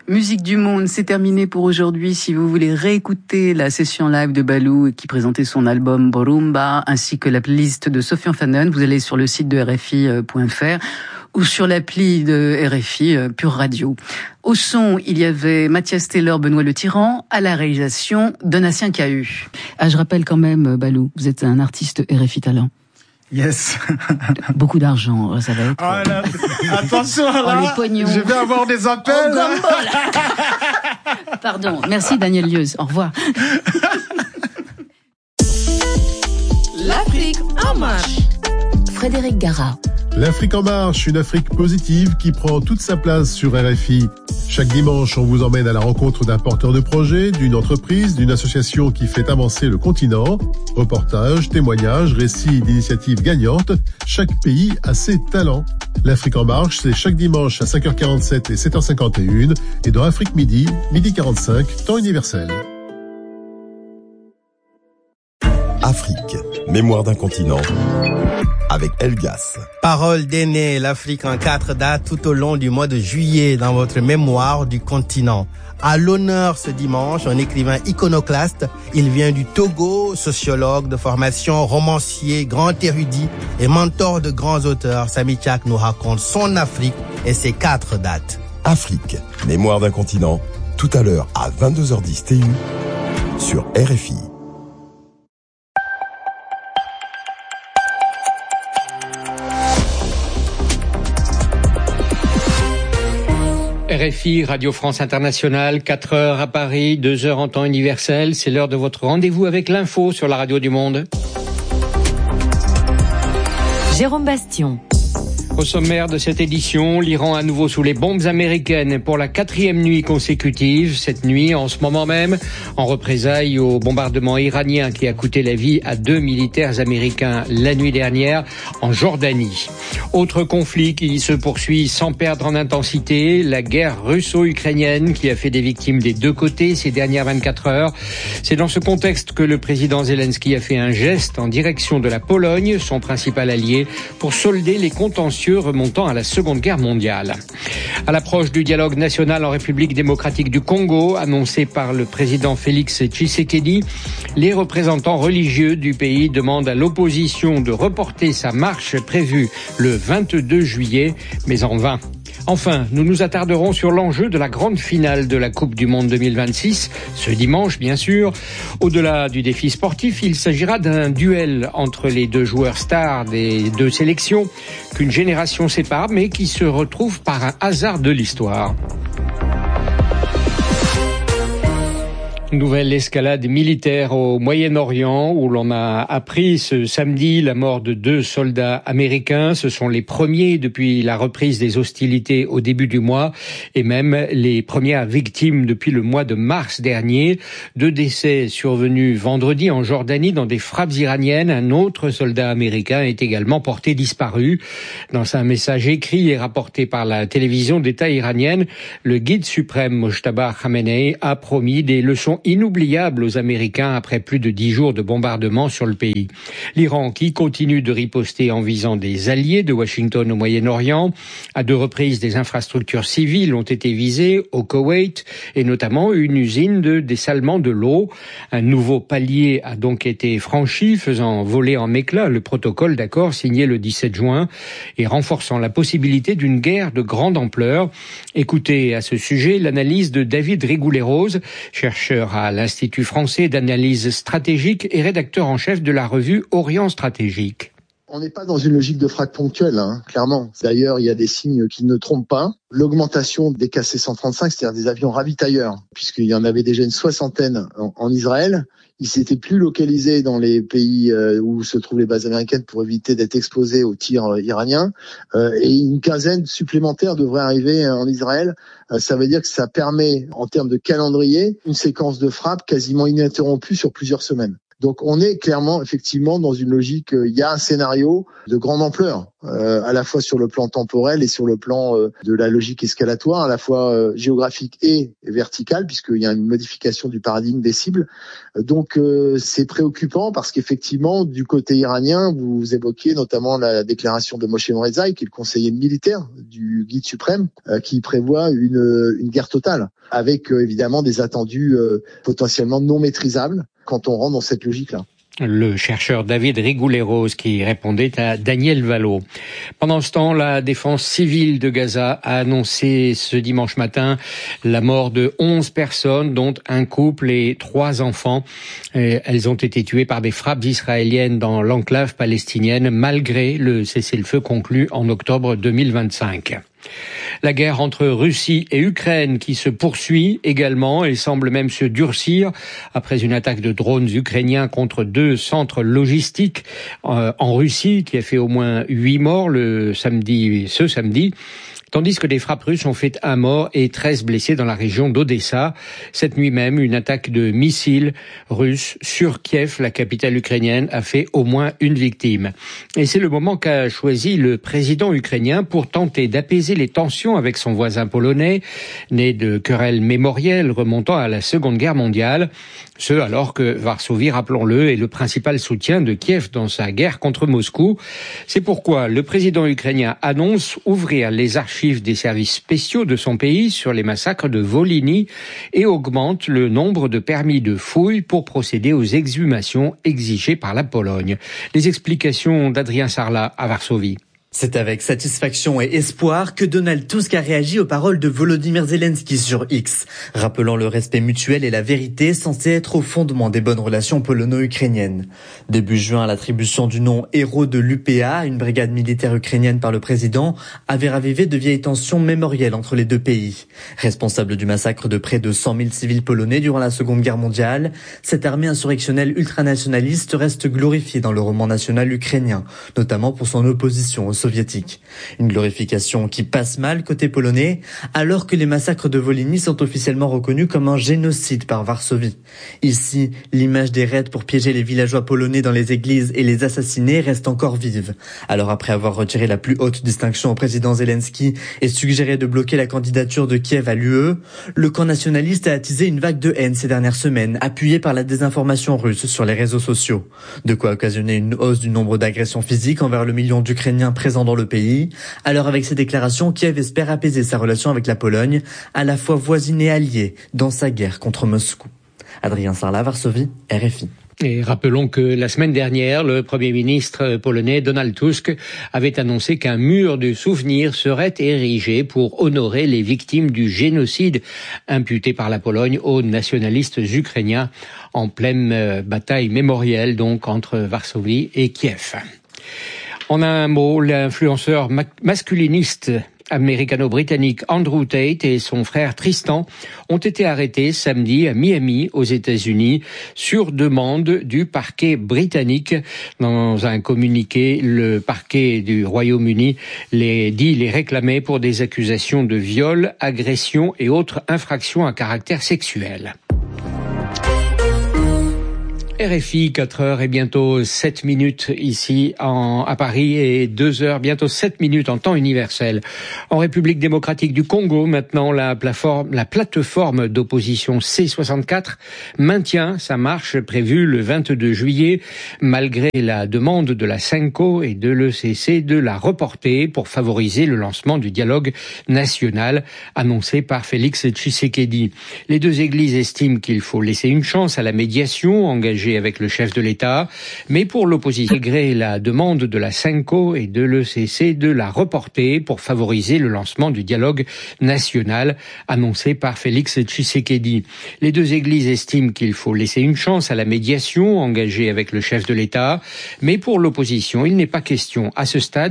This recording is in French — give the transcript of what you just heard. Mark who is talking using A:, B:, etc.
A: Musique du monde, c'est terminé pour aujourd'hui. Si vous voulez réécouter la session live de Balou qui présentait son album Borumba ainsi que la playlist de Sofiane Fanon, vous allez sur le site de RFI.fr ou sur l'appli de RFI Pure Radio. Au son, il y avait Mathias Taylor, Benoît Le Tyran, à la réalisation Donatien Cahu. Ah, je rappelle quand même, Balou, vous êtes un artiste RFI Talent.
B: Yes.
A: Beaucoup d'argent, ça va être.
B: Ah là, attention là,
A: les pognons.
B: Je vais avoir des appels.
A: Pardon, merci Daniel Lieus, au revoir.
C: L'Afrique en marche.
A: Frédéric Gara.
D: L'Afrique en marche, une Afrique positive qui prend toute sa place sur RFI. Chaque dimanche, on vous emmène à la rencontre d'un porteur de projet, d'une entreprise, d'une association qui fait avancer le continent. Reportages, témoignages, récits d'initiatives gagnantes. Chaque pays a ses talents. L'Afrique en marche, c'est chaque dimanche à 5h47 et 7h51 et dans Afrique Midi, midi 45, temps universel.
E: Afrique, mémoire d'un continent, avec Elgas.
F: Parole d'aîné, l'Afrique en 4 dates tout au long du mois de juillet dans votre mémoire du continent. À l'honneur ce dimanche, un écrivain iconoclaste. Il vient du Togo, sociologue de formation, romancier, grand érudit et mentor de grands auteurs. Samy Tchak nous raconte son Afrique et ses 4 dates.
E: Afrique, mémoire d'un continent, tout à l'heure à 22h10 TU sur RFI.
G: RFI, Radio France Internationale, 4 heures à Paris, 2 heures en temps universel. C'est l'heure de votre rendez-vous avec l'info sur la radio du monde.
C: Jérôme Bastion.
G: Au sommaire de cette édition, l'Iran à nouveau sous les bombes américaines pour la 4e nuit consécutive. Cette nuit, en ce moment même, en représailles au bombardement iranien qui a coûté la vie à 2 militaires américains la nuit dernière en Jordanie. Autre conflit qui se poursuit sans perdre en intensité, la guerre russo-ukrainienne qui a fait des victimes des deux côtés ces dernières 24 heures. C'est dans ce contexte que le président Zelensky a fait un geste en direction de la Pologne, son principal allié, pour solder les contentieux remontant à la Seconde Guerre mondiale. À l'approche du dialogue national en République démocratique du Congo, annoncé par le président Félix Tshisekedi, les représentants religieux du pays demandent à l'opposition de reporter sa marche prévue le 22 juillet, mais en vain. Enfin, nous nous attarderons sur l'enjeu de la grande finale de la Coupe du Monde 2026, ce dimanche bien sûr. Au-delà du défi sportif, il s'agira d'un duel entre les deux joueurs stars des deux sélections qu'une génération sépare, mais qui se retrouvent par un hasard de l'histoire. Nouvelle escalade militaire au Moyen-Orient où l'on a appris ce samedi la mort de 2 soldats américains. Ce sont les premiers depuis la reprise des hostilités au début du mois et même les premières victimes depuis le mois de mars dernier. 2 décès survenus vendredi en Jordanie dans des frappes iraniennes. Un autre soldat américain est également porté disparu. Dans un message écrit et rapporté par la télévision d'État iranienne, le guide suprême Mojtaba Khamenei a promis des leçons inoubliable aux Américains après plus de 10 jours de bombardement sur le pays. L'Iran qui continue de riposter en visant des alliés de Washington au Moyen-Orient. À 2 reprises, des infrastructures civiles ont été visées au Koweït et notamment une usine de dessalement de l'eau. Un nouveau palier a donc été franchi, faisant voler en éclats le protocole d'accord signé le 17 juin et renforçant la possibilité d'une guerre de grande ampleur. Écoutez à ce sujet l'analyse de David Rigoulet-Rose, chercheur à l'Institut français d'analyse stratégique et rédacteur en chef de la revue Orient Stratégique.
H: On n'est pas dans une logique de frappe ponctuelle, clairement. D'ailleurs, il y a des signes qui ne trompent pas. L'augmentation des KC-135, c'est-à-dire des avions ravitailleurs, puisqu'il y en avait déjà une 60aine en Israël. Ils s'étaient plus localisés dans les pays où se trouvent les bases américaines pour éviter d'être exposés aux tirs iraniens. Et une quinzaine supplémentaire devrait arriver en Israël. Ça veut dire que ça permet, en termes de calendrier, une séquence de frappes quasiment ininterrompue sur plusieurs semaines. Donc on est clairement, effectivement, dans une logique, il y a un scénario de grande ampleur, à la fois sur le plan temporel et sur le plan de la logique escalatoire, à la fois géographique et verticale, puisqu'il y a une modification du paradigme des cibles. Donc c'est préoccupant parce qu'effectivement, du côté iranien, vous évoquiez notamment la déclaration de Moshe Morezzai, qui est le conseiller militaire du guide suprême, qui prévoit une guerre totale, avec évidemment des attendus potentiellement non maîtrisables quand on rentre dans cette logique-là.
G: Le chercheur David Rigoulet-Rose qui répondait à Daniel Vallot. Pendant ce temps, la défense civile de Gaza a annoncé ce dimanche matin la mort de 11 personnes, dont un couple et 3 enfants. Elles ont été tuées par des frappes israéliennes dans l'enclave palestinienne, malgré le cessez-le-feu conclu en octobre 2025. La guerre entre Russie et Ukraine qui se poursuit également et semble même se durcir après une attaque de drones ukrainiens contre 2 centres logistiques en Russie qui a fait au moins 8 morts ce samedi. Tandis que des frappes russes ont fait 1 mort et 13 blessés dans la région d'Odessa. Cette nuit même, une attaque de missiles russes sur Kiev, la capitale ukrainienne, a fait au moins 1 victime. Et c'est le moment qu'a choisi le président ukrainien pour tenter d'apaiser les tensions avec son voisin polonais, né de querelles mémorielles remontant à la Seconde Guerre mondiale. Ce alors que Varsovie, rappelons-le, est le principal soutien de Kiev dans sa guerre contre Moscou. C'est pourquoi le président ukrainien annonce ouvrir les archives des services spéciaux de son pays sur les massacres de Volhynie et augmente le nombre de permis de fouilles pour procéder aux exhumations exigées par la Pologne. Les explications d'Adrien Sarlat à Varsovie.
I: C'est avec satisfaction et espoir que Donald Tusk a réagi aux paroles de Volodymyr Zelensky sur X, rappelant le respect mutuel et la vérité censés être au fondement des bonnes relations polono-ukrainiennes. Début juin, l'attribution du nom héros de l'UPA, une brigade militaire ukrainienne par le président, avait ravivé de vieilles tensions mémorielles entre les deux pays. Responsable du massacre de près de 100 000 civils polonais durant la Seconde Guerre mondiale, cette armée insurrectionnelle ultranationaliste reste glorifiée dans le roman national ukrainien, notamment pour son opposition aux soviétique. Une glorification qui passe mal côté polonais, alors que les massacres de Volhynie sont officiellement reconnus comme un génocide par Varsovie. Ici, l'image des raids pour piéger les villageois polonais dans les églises et les assassiner reste encore vive. Alors après avoir retiré la plus haute distinction au président Zelensky et suggéré de bloquer la candidature de Kiev à l'UE, le camp nationaliste a attisé une vague de haine ces dernières semaines, appuyée par la désinformation russe sur les réseaux sociaux. De quoi occasionner une hausse du nombre d'agressions physiques envers le million d'Ukrainiens présents dans le pays. Alors avec ces déclarations, Kiev espère apaiser sa relation avec la Pologne, à la fois voisine et alliée, dans sa guerre contre Moscou. Adrien Sarlat, Varsovie, RFI.
G: Et rappelons que la semaine dernière, le Premier ministre polonais Donald Tusk avait annoncé qu'un mur de souvenirs serait érigé pour honorer les victimes du génocide imputé par la Pologne aux nationalistes ukrainiens en pleine bataille mémorielle donc entre Varsovie et Kiev. En un mot, l'influenceur masculiniste américano-britannique Andrew Tate et son frère Tristan ont été arrêtés samedi à Miami, aux États-Unis, sur demande du parquet britannique. Dans un communiqué, le parquet du Royaume-Uni les réclamait pour des accusations de viol, agression et autres infractions à caractère sexuel. RFI, 4h et bientôt 7 minutes ici à Paris et 2h, bientôt 7 minutes en temps universel. En République démocratique du Congo, maintenant, la plateforme d'opposition C64 maintient sa marche prévue le 22 juillet, malgré la demande de la Senko et de l'ECC de la reporter pour favoriser le lancement du dialogue national annoncé par Félix Tshisekedi. Les deux églises estiment qu'il faut laisser une chance à la médiation engagée avec le chef de l'État, mais pour l'opposition, malgré la demande de la Senko et de l'ECC de la reporter pour favoriser le lancement du dialogue national annoncé par Félix Tshisekedi. Les deux églises estiment qu'il faut laisser une chance à la médiation engagée avec le chef de l'État, mais pour l'opposition, il n'est pas question à ce stade